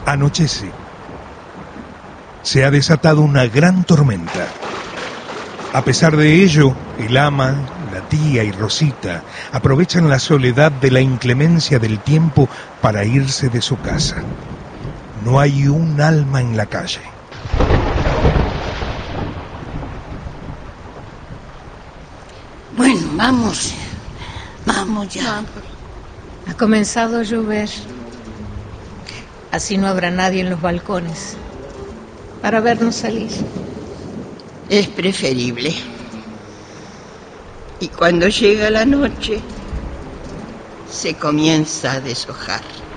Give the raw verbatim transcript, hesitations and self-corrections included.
Anochece. Se ha desatado una gran tormenta. A pesar de ello, el ama, la tía y Rosita aprovechan la soledad de la inclemencia del tiempo para irse de su casa. No hay un alma en la calle. Bueno, vamos. Vamos ya. Ha comenzado a llover. Así no habrá nadie en los balcones para vernos salir. Es preferible. Y cuando llega la noche, se comienza a deshojar.